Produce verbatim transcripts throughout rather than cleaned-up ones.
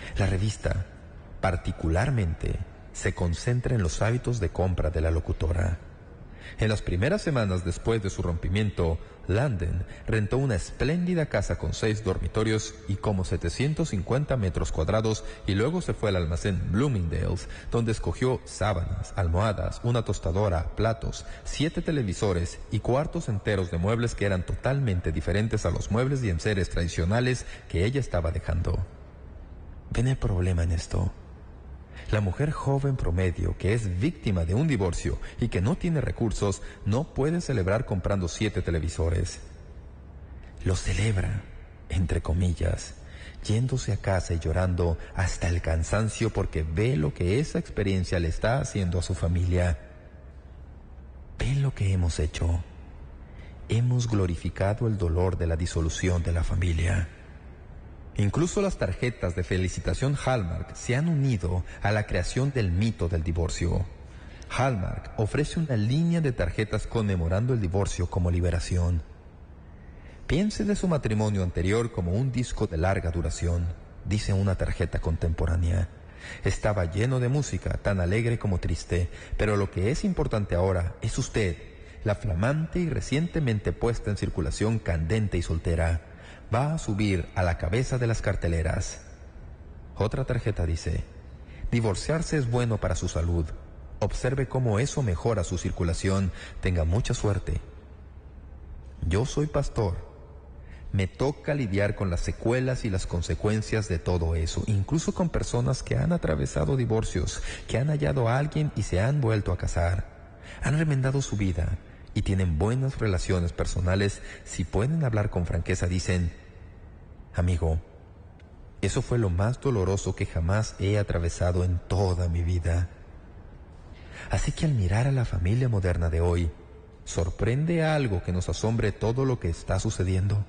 La revista, particularmente, se concentra en los hábitos de compra de la locutora. En las primeras semanas después de su rompimiento, Landen rentó una espléndida casa con seis dormitorios y como setecientos cincuenta metros cuadrados y luego se fue al almacén Bloomingdale's, donde escogió sábanas, almohadas, una tostadora, platos, siete televisores y cuartos enteros de muebles que eran totalmente diferentes a los muebles y enseres tradicionales que ella estaba dejando. ¿Ven el problema en esto? La mujer joven promedio que es víctima de un divorcio y que no tiene recursos no puede celebrar comprando siete televisores. Lo celebra, entre comillas, yéndose a casa y llorando hasta el cansancio porque ve lo que esa experiencia le está haciendo a su familia. ¿Ven lo que hemos hecho? Hemos glorificado el dolor de la disolución de la familia. Incluso las tarjetas de felicitación Hallmark se han unido a la creación del mito del divorcio. Hallmark ofrece una línea de tarjetas conmemorando el divorcio como liberación. Piense de su matrimonio anterior como un disco de larga duración, dice una tarjeta contemporánea. Estaba lleno de música, tan alegre como triste, pero lo que es importante ahora es usted, la flamante y recientemente puesta en circulación candente y soltera. Va a subir a la cabeza de las carteleras. Otra tarjeta dice: divorciarse es bueno para su salud. Observe cómo eso mejora su circulación. Tenga mucha suerte. Yo soy pastor. Me toca lidiar con las secuelas y las consecuencias de todo eso, incluso con personas que han atravesado divorcios, que han hallado a alguien y se han vuelto a casar. Han remendado su vida y tienen buenas relaciones personales. Si pueden hablar con franqueza, dicen: amigo, eso fue lo más doloroso que jamás he atravesado en toda mi vida. Así que al mirar a la familia moderna de hoy, ¿sorprende algo que nos asombre todo lo que está sucediendo?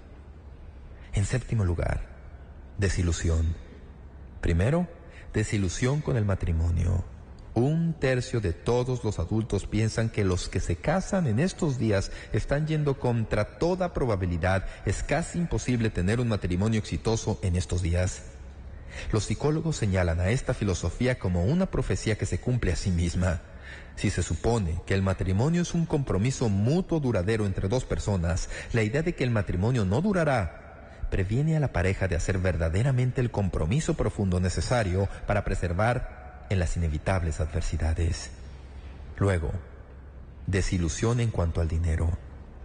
En séptimo lugar, desilusión. Primero, desilusión con el matrimonio. Un tercio de todos los adultos piensan que los que se casan en estos días están yendo contra toda probabilidad. Es casi imposible tener un matrimonio exitoso en estos días. Los psicólogos señalan a esta filosofía como una profecía que se cumple a sí misma. Si se supone que el matrimonio es un compromiso mutuo duradero entre dos personas, la idea de que el matrimonio no durará previene a la pareja de hacer verdaderamente el compromiso profundo necesario para preservar en las inevitables adversidades. Luego, desilusión en cuanto al dinero.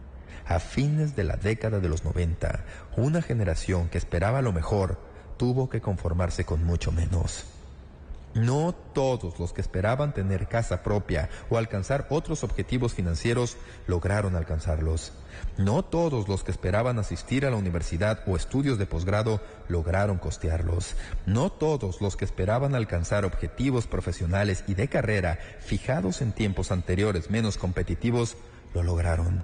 A fines de la década de los noventa, una generación que esperaba lo mejor tuvo que conformarse con mucho menos. No todos los que esperaban tener casa propia o alcanzar otros objetivos financieros lograron alcanzarlos. No todos los que esperaban asistir a la universidad o estudios de posgrado lograron costearlos. No todos los que esperaban alcanzar objetivos profesionales y de carrera fijados en tiempos anteriores menos competitivos lo lograron.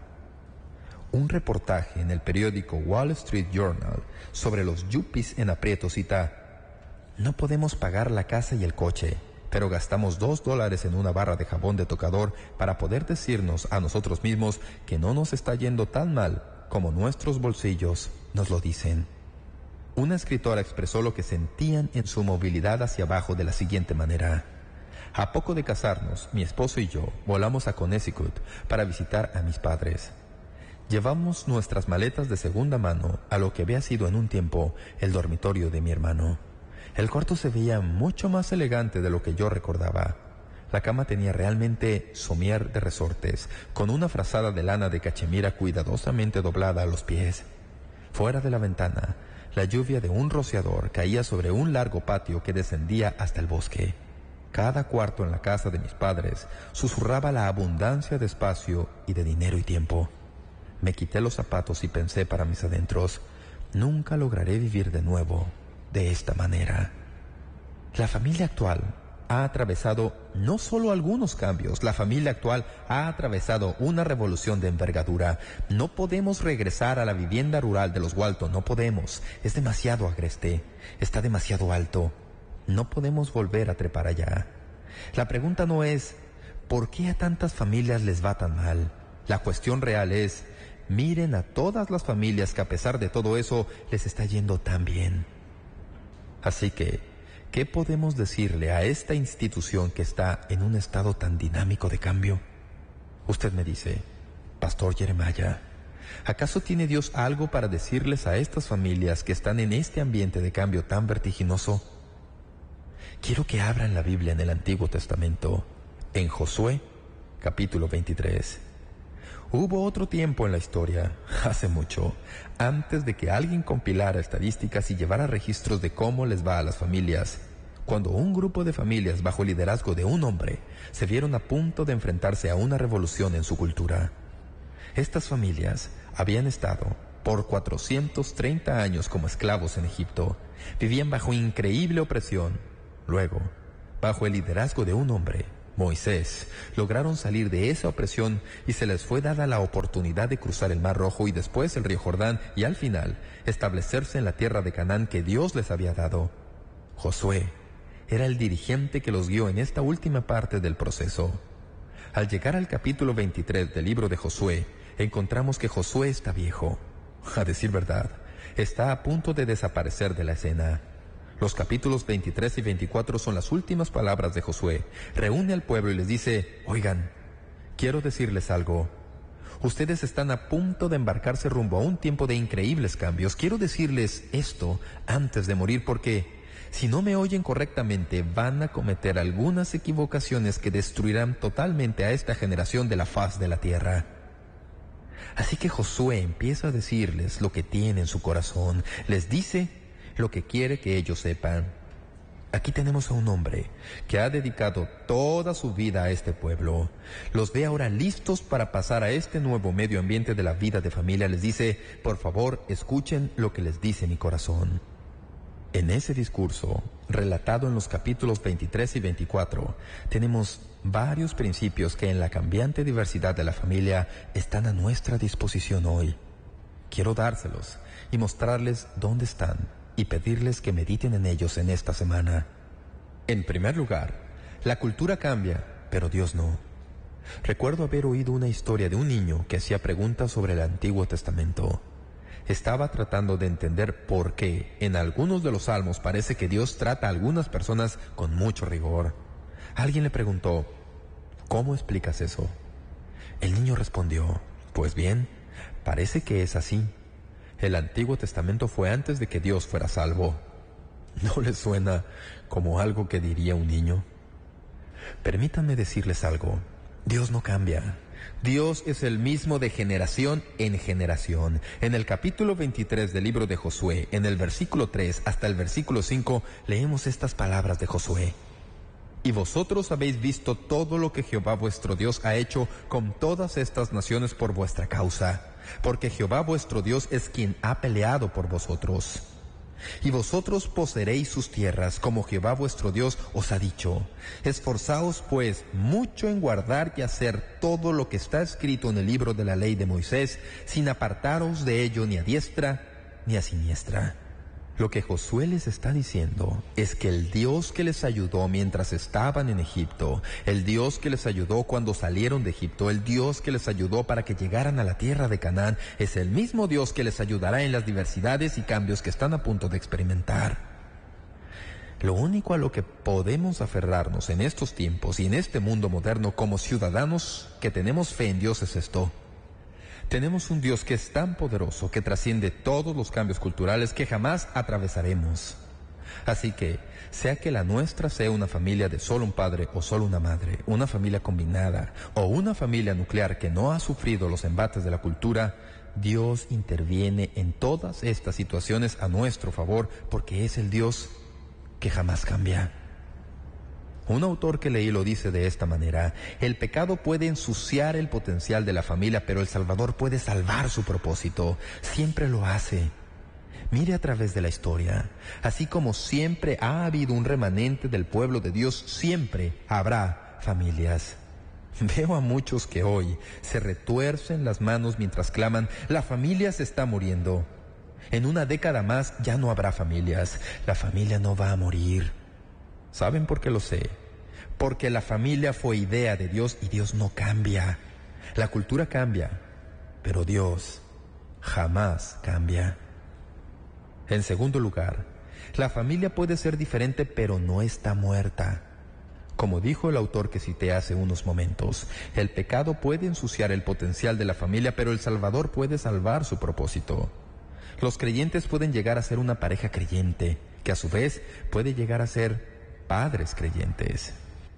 Un reportaje en el periódico Wall Street Journal sobre los yuppies en aprieto cita: no podemos pagar la casa y el coche, pero gastamos dos dólares en una barra de jabón de tocador para poder decirnos a nosotros mismos que no nos está yendo tan mal como nuestros bolsillos nos lo dicen. Una escritora expresó lo que sentían en su movilidad hacia abajo de la siguiente manera: a poco de casarnos, mi esposo y yo volamos a Connecticut para visitar a mis padres. Llevamos nuestras maletas de segunda mano a lo que había sido en un tiempo el dormitorio de mi hermano. El cuarto se veía mucho más elegante de lo que yo recordaba. La cama tenía realmente somier de resortes, con una frazada de lana de cachemira cuidadosamente doblada a los pies. Fuera de la ventana, la lluvia de un rociador caía sobre un largo patio que descendía hasta el bosque. Cada cuarto en la casa de mis padres susurraba la abundancia de espacio y de dinero y tiempo. Me quité los zapatos y pensé para mis adentros: nunca lograré vivir de nuevo de esta manera. La familia actual ha atravesado no solo algunos cambios, la familia actual ha atravesado una revolución de envergadura. No podemos regresar a la vivienda rural de los Walton, no podemos. Es demasiado agreste, está demasiado alto. No podemos volver a trepar allá. La pregunta no es ¿por qué a tantas familias les va tan mal? La cuestión real es: miren a todas las familias que a pesar de todo eso les está yendo tan bien. Así que, ¿qué podemos decirle a esta institución que está en un estado tan dinámico de cambio? Usted me dice, Pastor Jeremiah, ¿acaso tiene Dios algo para decirles a estas familias que están en este ambiente de cambio tan vertiginoso? Quiero que abran la Biblia en el Antiguo Testamento, en Josué, capítulo veintitrés. Hubo otro tiempo en la historia, hace mucho, antes de que alguien compilara estadísticas y llevara registros de cómo les va a las familias, cuando un grupo de familias bajo el liderazgo de un hombre se vieron a punto de enfrentarse a una revolución en su cultura. Estas familias habían estado por cuatrocientos treinta años como esclavos en Egipto, vivían bajo increíble opresión. Luego, bajo el liderazgo de un hombre, Moisés, lograron salir de esa opresión y se les fue dada la oportunidad de cruzar el Mar Rojo y después el río Jordán y al final establecerse en la tierra de Canaán que Dios les había dado. Josué era el dirigente que los guió en esta última parte del proceso. Al llegar al capítulo veintitrés del libro de Josué, encontramos que Josué está viejo. A decir verdad, está a punto de desaparecer de la escena. Los capítulos veintitrés y veinticuatro son las últimas palabras de Josué. Reúne al pueblo y les dice, oigan, quiero decirles algo. Ustedes están a punto de embarcarse rumbo a un tiempo de increíbles cambios. Quiero decirles esto antes de morir porque, si no me oyen correctamente, van a cometer algunas equivocaciones que destruirán totalmente a esta generación de la faz de la tierra. Así que Josué empieza a decirles lo que tiene en su corazón. Les dice lo que quiere que ellos sepan. Aquí tenemos a un hombre que ha dedicado toda su vida a este pueblo. Los ve ahora listos para pasar a este nuevo medio ambiente de la vida de familia. Les dice, por favor, escuchen lo que les dice mi corazón. En ese discurso, relatado en los capítulos veintitrés y veinticuatro, tenemos varios principios que en la cambiante diversidad de la familia están a nuestra disposición hoy. Quiero dárselos y mostrarles dónde están y pedirles que mediten en ellos en esta semana. En primer lugar, la cultura cambia, pero Dios no. Recuerdo haber oído una historia de un niño que hacía preguntas sobre el Antiguo Testamento. Estaba tratando de entender por qué en algunos de los salmos parece que Dios trata a algunas personas con mucho rigor. Alguien le preguntó, ¿cómo explicas eso? El niño respondió, pues bien, parece que es así. El Antiguo Testamento fue antes de que Dios fuera salvo. ¿No les suena como algo que diría un niño? Permítanme decirles algo. Dios no cambia. Dios es el mismo de generación en generación. En el capítulo veintitrés del libro de Josué, en el versículo tres hasta el versículo cinco, leemos estas palabras de Josué. Y vosotros habéis visto todo lo que Jehová vuestro Dios ha hecho con todas estas naciones por vuestra causa, porque Jehová vuestro Dios es quien ha peleado por vosotros. Y vosotros poseeréis sus tierras, como Jehová vuestro Dios os ha dicho. Esforzaos pues mucho en guardar y hacer todo lo que está escrito en el libro de la ley de Moisés, sin apartaros de ello ni a diestra ni a siniestra. Lo que Josué les está diciendo es que el Dios que les ayudó mientras estaban en Egipto, el Dios que les ayudó cuando salieron de Egipto, el Dios que les ayudó para que llegaran a la tierra de Canaán, es el mismo Dios que les ayudará en las diversidades y cambios que están a punto de experimentar. Lo único a lo que podemos aferrarnos en estos tiempos y en este mundo moderno como ciudadanos que tenemos fe en Dios es esto. Tenemos un Dios que es tan poderoso que trasciende todos los cambios culturales que jamás atravesaremos. Así que, sea que la nuestra sea una familia de solo un padre o solo una madre, una familia combinada o una familia nuclear que no ha sufrido los embates de la cultura, Dios interviene en todas estas situaciones a nuestro favor porque es el Dios que jamás cambia. Un autor que leí lo dice de esta manera: el pecado puede ensuciar el potencial de la familia, pero el Salvador puede salvar su propósito. Siempre lo hace. Mire a través de la historia. Así como siempre ha habido un remanente del pueblo de Dios, siempre habrá familias. Veo a muchos que hoy se retuercen las manos mientras claman: la familia se está muriendo. En una década más ya no habrá familias. La familia no va a morir. ¿Saben por qué lo sé? Porque la familia fue idea de Dios y Dios no cambia. La cultura cambia, pero Dios jamás cambia. En segundo lugar, La familia puede ser diferente, pero no está muerta. Como dijo el autor que cité hace unos momentos, el pecado puede ensuciar el potencial de la familia, pero el Salvador puede salvar su propósito. Los creyentes pueden llegar a ser una pareja creyente, que a su vez puede llegar a ser padres creyentes.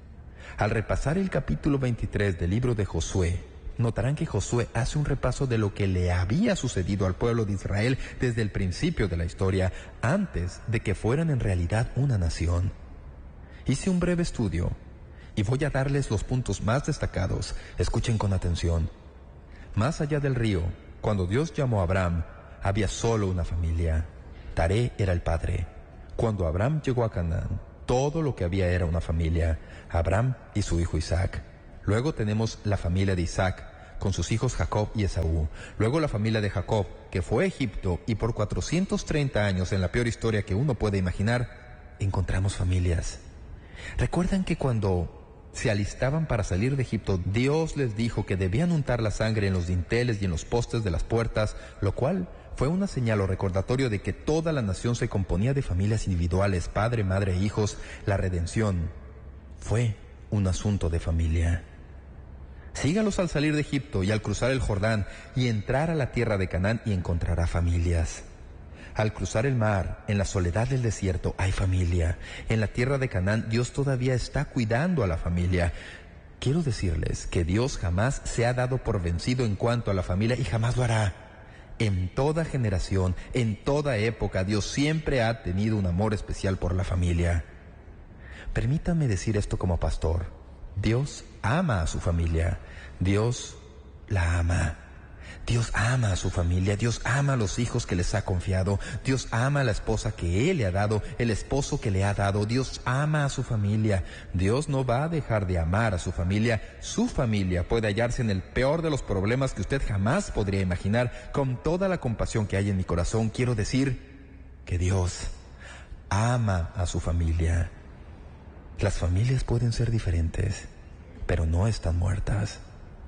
Al repasar el capítulo veintitrés del libro de Josué, notarán que Josué hace un repaso de lo que le había sucedido al pueblo de Israel desde el principio de la historia, antes de que fueran en realidad una nación. Hice un breve estudio y voy a darles los puntos más destacados. Escuchen con atención. Más allá del río, cuando Dios llamó a Abraham, había solo una familia. Taré era el padre. Cuando Abraham llegó a Canaán, todo lo que había era una familia, Abraham y su hijo Isaac. Luego tenemos la familia de Isaac, con sus hijos Jacob y Esaú. Luego la familia de Jacob, que fue a Egipto, y por cuatrocientos treinta años, en la peor historia que uno puede imaginar, encontramos familias. ¿Recuerdan que cuando se alistaban para salir de Egipto, Dios les dijo que debían untar la sangre en los dinteles y en los postes de las puertas, lo cual fue una señal o recordatorio de que toda la nación se componía de familias individuales, padre, madre e hijos? La redención fue un asunto de familia. Sígalos al salir de Egipto y al cruzar el Jordán y entrar a la tierra de Canaán y encontrará familias. Al cruzar el mar, en la soledad del desierto, hay familia. En la tierra de Canaán, Dios todavía está cuidando a la familia. Quiero decirles que Dios jamás se ha dado por vencido en cuanto a la familia y jamás lo hará. En toda generación, en toda época, Dios siempre ha tenido un amor especial por la familia. Permítanme decir esto como pastor. Dios ama a su familia. Dios la ama. Dios ama a su familia, Dios ama a los hijos que les ha confiado, Dios ama a la esposa que Él le ha dado, el esposo que le ha dado, Dios ama a su familia. Dios no va a dejar de amar a su familia. Su familia puede hallarse en el peor de los problemas que usted jamás podría imaginar. Con toda la compasión que hay en mi corazón, quiero decir que Dios ama a su familia. Las familias pueden ser diferentes, pero no están muertas.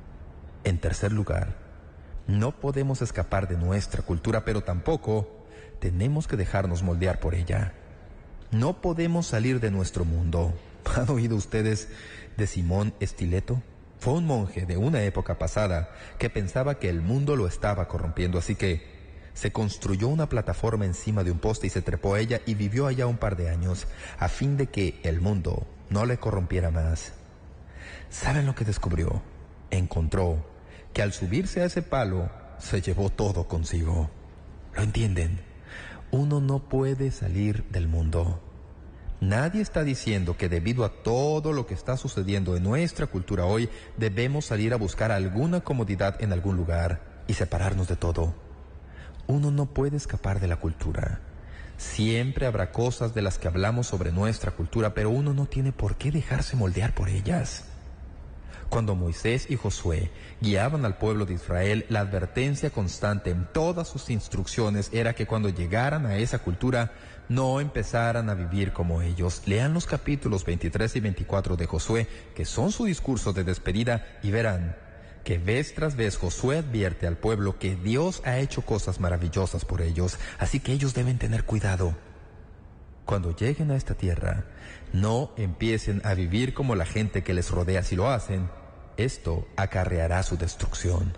En tercer lugar, no podemos escapar de nuestra cultura, pero tampoco tenemos que dejarnos moldear por ella. No podemos salir de nuestro mundo. ¿Han oído ustedes de Simón Estileto? Fue un monje de una época pasada que pensaba que el mundo lo estaba corrompiendo, así que se construyó una plataforma encima de un poste y se trepó a ella y vivió allá un par de años, a fin de que el mundo no le corrompiera más. ¿Saben lo que descubrió? Encontró que al subirse a ese palo, se llevó todo consigo. ¿Lo entienden? Uno no puede salir del mundo. Nadie está diciendo que debido a todo lo que está sucediendo en nuestra cultura hoy, debemos salir a buscar alguna comodidad en algún lugar y separarnos de todo. Uno no puede escapar de la cultura. Siempre habrá cosas de las que hablamos sobre nuestra cultura, pero uno no tiene por qué dejarse moldear por ellas. Cuando Moisés y Josué guiaban al pueblo de Israel, la advertencia constante en todas sus instrucciones era que cuando llegaran a esa cultura, no empezaran a vivir como ellos. Lean los capítulos veintitrés y veinticuatro de Josué, que son su discurso de despedida, y verán que vez tras vez Josué advierte al pueblo que Dios ha hecho cosas maravillosas por ellos, así que ellos deben tener cuidado. Cuando lleguen a esta tierra, no empiecen a vivir como la gente que les rodea. Si lo hacen, esto acarreará su destrucción.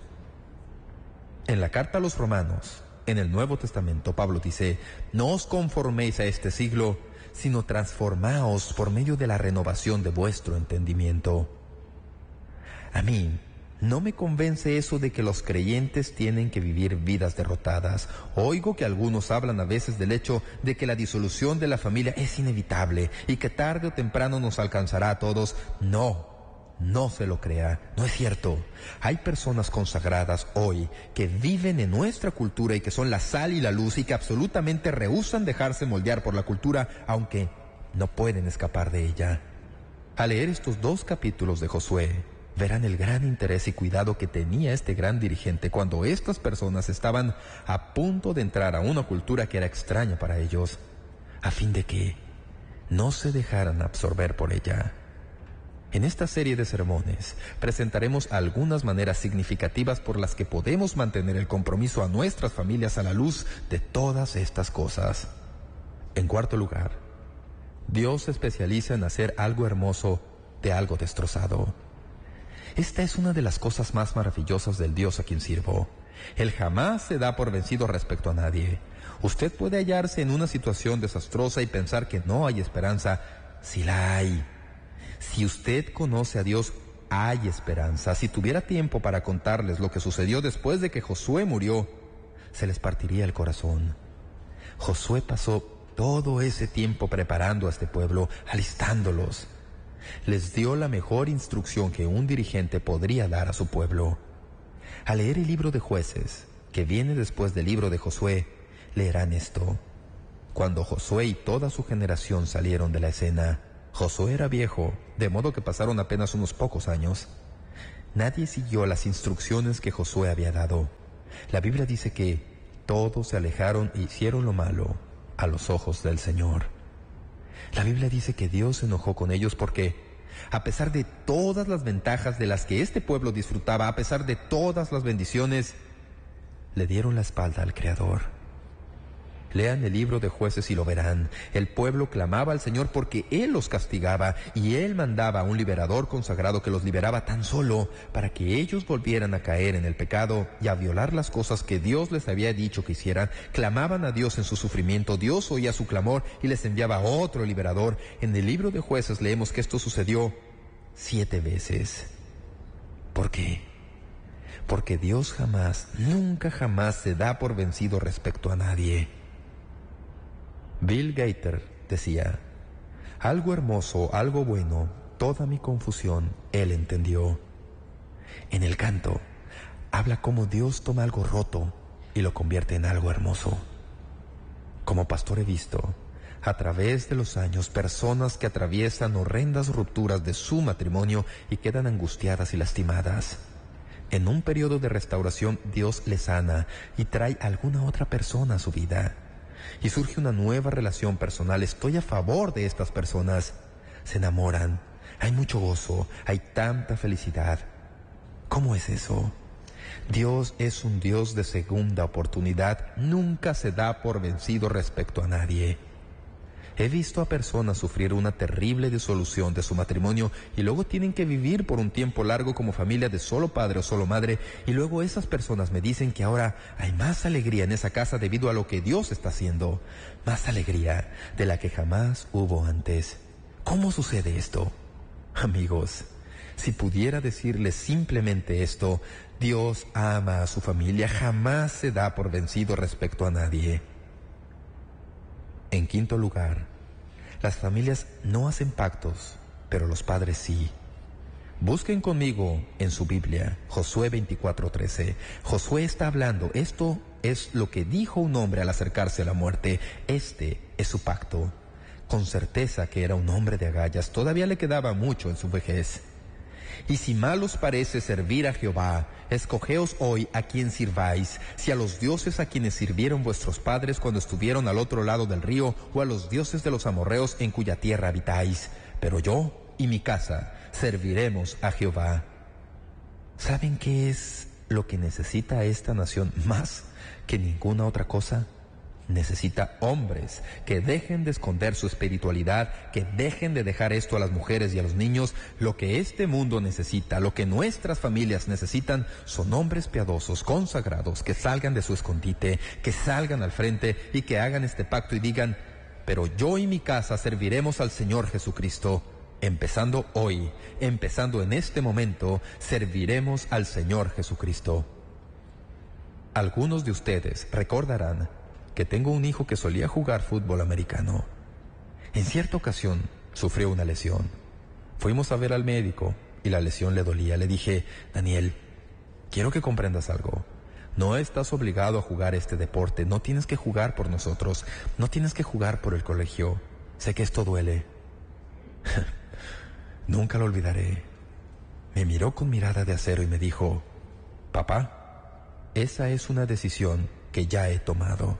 En la carta a los Romanos, en el Nuevo Testamento, Pablo dice: no os conforméis a este siglo, sino transformaos por medio de la renovación de vuestro entendimiento. A mí no me convence eso de que los creyentes tienen que vivir vidas derrotadas. Oigo que algunos hablan a veces del hecho de que la disolución de la familia es inevitable y que tarde o temprano nos alcanzará a todos. No. No se lo crea, no es cierto. Hay personas consagradas hoy que viven en nuestra cultura y que son la sal y la luz y que absolutamente rehúsan dejarse moldear por la cultura, aunque no pueden escapar de ella. Al leer estos dos capítulos de Josué, verán el gran interés y cuidado que tenía este gran dirigente cuando estas personas estaban a punto de entrar a una cultura que era extraña para ellos, a fin de que no se dejaran absorber por ella. En esta serie de sermones presentaremos algunas maneras significativas por las que podemos mantener el compromiso a nuestras familias a la luz de todas estas cosas. En cuarto lugar, Dios se especializa en hacer algo hermoso de algo destrozado. Esta es una de las cosas más maravillosas del Dios a quien sirvo. Él jamás se da por vencido respecto a nadie. Usted puede hallarse en una situación desastrosa y pensar que no hay esperanza. Sí la hay. Si usted conoce a Dios, hay esperanza. Si tuviera tiempo para contarles lo que sucedió después de que Josué murió, se les partiría el corazón. Josué pasó todo ese tiempo preparando a este pueblo, alistándolos. Les dio la mejor instrucción que un dirigente podría dar a su pueblo. Al leer el libro de Jueces, que viene después del libro de Josué, leerán esto. Cuando Josué y toda su generación salieron de la escena, Josué era viejo, de modo que pasaron apenas unos pocos años. Nadie siguió las instrucciones que Josué había dado. La Biblia dice que todos se alejaron e hicieron lo malo a los ojos del Señor. La Biblia dice que Dios se enojó con ellos porque, a pesar de todas las ventajas de las que este pueblo disfrutaba, a pesar de todas las bendiciones, le dieron la espalda al Creador. Lean el libro de Jueces y lo verán. El pueblo clamaba al Señor porque Él los castigaba y Él mandaba a un liberador consagrado que los liberaba tan solo para que ellos volvieran a caer en el pecado y a violar las cosas que Dios les había dicho que hicieran. Clamaban a Dios en su sufrimiento. Dios oía su clamor y les enviaba otro liberador. En el libro de Jueces leemos que esto sucedió siete veces. ¿Por qué? Porque Dios jamás, nunca jamás se da por vencido respecto a nadie. Bill Gaither decía, algo hermoso, algo bueno, toda mi confusión, él entendió. En el canto, habla cómo Dios toma algo roto y lo convierte en algo hermoso. Como pastor he visto, a través de los años, personas que atraviesan horrendas rupturas de su matrimonio y quedan angustiadas y lastimadas. En un periodo de restauración, Dios les sana y trae alguna otra persona a su vida. Y surge una nueva relación personal. Estoy a favor de estas personas. Se enamoran. Hay mucho gozo. Hay tanta felicidad. ¿Cómo es eso? Dios es un Dios de segunda oportunidad. Nunca se da por vencido respecto a nadie. He visto a personas sufrir una terrible disolución de su matrimonio y luego tienen que vivir por un tiempo largo como familia de solo padre o solo madre, y luego esas personas me dicen que ahora hay más alegría en esa casa debido a lo que Dios está haciendo, más alegría de la que jamás hubo antes. ¿Cómo sucede esto? Amigos, si pudiera decirles simplemente esto: Dios ama a su familia, jamás se da por vencido respecto a nadie. En quinto lugar, las familias no hacen pactos, pero los padres sí. Busquen conmigo en su Biblia, Josué veinticuatro trece. Josué está hablando. Esto es lo que dijo un hombre al acercarse a la muerte. Este es su pacto. Con certeza que era un hombre de agallas, todavía le quedaba mucho en su vejez. Y si mal os parece servir a Jehová, escogeos hoy a quien sirváis, si a los dioses a quienes sirvieron vuestros padres cuando estuvieron al otro lado del río, o a los dioses de los amorreos en cuya tierra habitáis. Pero yo y mi casa serviremos a Jehová. ¿Saben qué es lo que necesita esta nación más que ninguna otra cosa? Necesita hombres que dejen de esconder su espiritualidad, que dejen de dejar esto a las mujeres y a los niños. Lo que este mundo necesita, lo que nuestras familias necesitan, son hombres piadosos, consagrados, que salgan de su escondite, que salgan al frente y que hagan este pacto y digan: pero yo y mi casa serviremos al Señor Jesucristo. Empezando hoy, empezando en este momento, serviremos al Señor Jesucristo. Algunos de ustedes recordarán que tengo un hijo que solía jugar fútbol americano. En cierta ocasión sufrió una lesión. Fuimos a ver al médico y la lesión le dolía. Le dije: Daniel, quiero que comprendas algo. No estás obligado a jugar este deporte. No tienes que jugar por nosotros. No tienes que jugar por el colegio. Sé que esto duele. Nunca lo olvidaré. Me miró con mirada de acero y me dijo: papá, esa es una decisión que ya he tomado.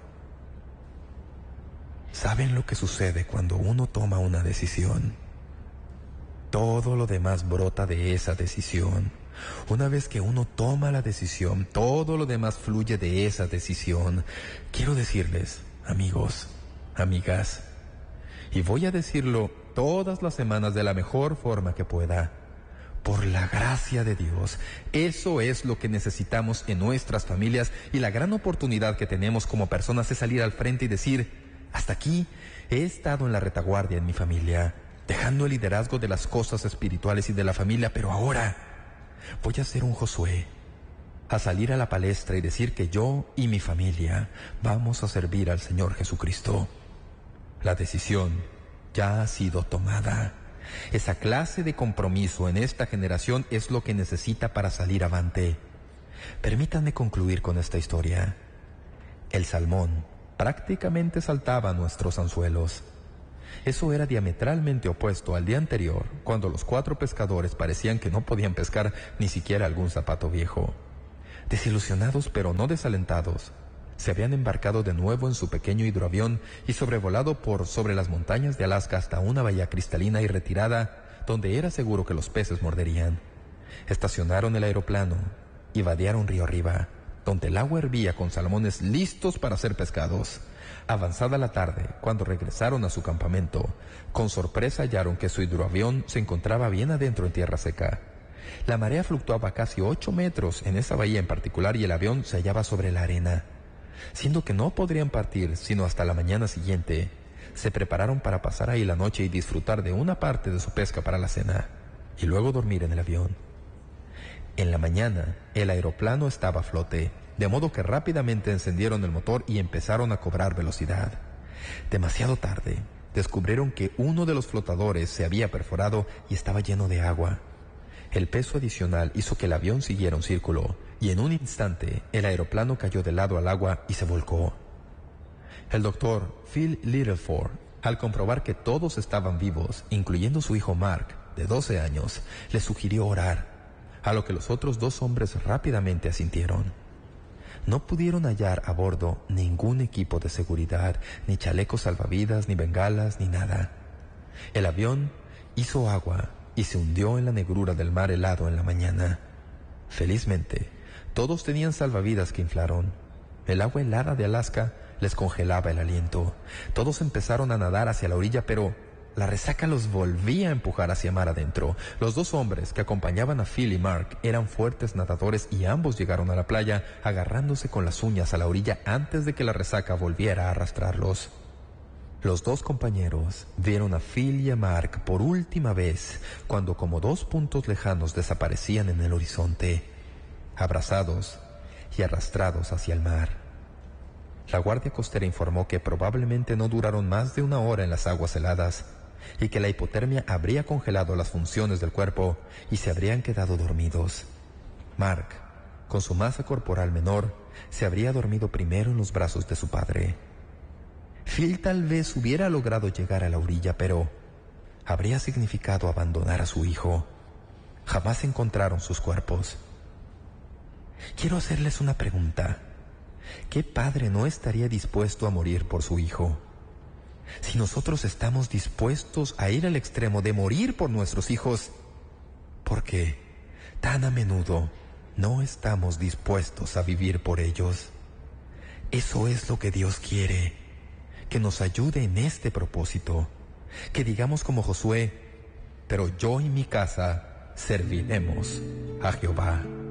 ¿Saben lo que sucede cuando uno toma una decisión? Todo lo demás brota de esa decisión. Una vez que uno toma la decisión, todo lo demás fluye de esa decisión. Quiero decirles, amigos, amigas. Y voy a decirlo todas las semanas de la mejor forma que pueda. Por la gracia de Dios, eso es lo que necesitamos en nuestras familias, y la gran oportunidad que tenemos como personas es salir al frente y decir: hasta aquí he estado en la retaguardia en mi familia, dejando el liderazgo de las cosas espirituales y de la familia, pero ahora voy a ser un Josué, a salir a la palestra y decir que yo y mi familia vamos a servir al Señor Jesucristo. La decisión ya ha sido tomada. Esa clase de compromiso en esta generación es lo que necesita para salir avante. Permítanme concluir con esta historia. El salmón prácticamente saltaba a nuestros anzuelos. Eso era diametralmente opuesto al día anterior, cuando los cuatro pescadores parecían que no podían pescar ni siquiera algún zapato viejo. Desilusionados pero no desalentados, se habían embarcado de nuevo en su pequeño hidroavión y sobrevolado por sobre las montañas de Alaska hasta una bahía cristalina y retirada, donde era seguro que los peces morderían. Estacionaron el aeroplano y vadearon río arriba, donde el agua hervía con salmones listos para ser pescados. Avanzada la tarde, cuando regresaron a su campamento, con sorpresa hallaron que su hidroavión se encontraba bien adentro en tierra seca. La marea fluctuaba casi ocho metros en esa bahía en particular y el avión se hallaba sobre la arena. Siendo que no podrían partir sino hasta la mañana siguiente, se prepararon para pasar ahí la noche y disfrutar de una parte de su pesca para la cena, y luego dormir en el avión. En la mañana, el aeroplano estaba a flote, de modo que rápidamente encendieron el motor y empezaron a cobrar velocidad. Demasiado tarde, descubrieron que uno de los flotadores se había perforado y estaba lleno de agua. El peso adicional hizo que el avión siguiera un círculo, y en un instante el aeroplano cayó de lado al agua y se volcó. El doctor Phil Littleford, al comprobar que todos estaban vivos, incluyendo su hijo Mark, de doce años, le sugirió orar, a lo que los otros dos hombres rápidamente asintieron. No pudieron hallar a bordo ningún equipo de seguridad, ni chalecos salvavidas, ni bengalas, ni nada. El avión hizo agua y se hundió en la negrura del mar helado en la mañana. Felizmente, todos tenían salvavidas que inflaron. El agua helada de Alaska les congelaba el aliento. Todos empezaron a nadar hacia la orilla, pero la resaca los volvía a empujar hacia mar adentro. Los dos hombres que acompañaban a Phil y Mark eran fuertes nadadores y ambos llegaron a la playa agarrándose con las uñas a la orilla antes de que la resaca volviera a arrastrarlos. Los dos compañeros vieron a Phil y a Mark por última vez cuando como dos puntos lejanos desaparecían en el horizonte, abrazados y arrastrados hacia el mar. La guardia costera informó que probablemente no duraron más de una hora en las aguas heladas y que la hipotermia habría congelado las funciones del cuerpo y se habrían quedado dormidos. Mark, con su masa corporal menor, se habría dormido primero en los brazos de su padre. Phil tal vez hubiera logrado llegar a la orilla, pero habría significado abandonar a su hijo. Jamás encontraron sus cuerpos. Quiero hacerles una pregunta. ¿Qué padre no estaría dispuesto a morir por su hijo? Si nosotros estamos dispuestos a ir al extremo de morir por nuestros hijos, ¿por qué tan a menudo no estamos dispuestos a vivir por ellos? Eso es lo que Dios quiere, que nos ayude en este propósito, que digamos como Josué: pero yo y mi casa serviremos a Jehová.